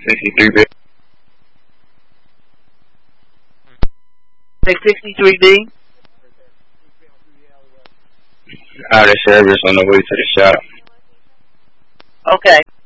63B. Say 63B. Out of service on the way to the shop. Okay.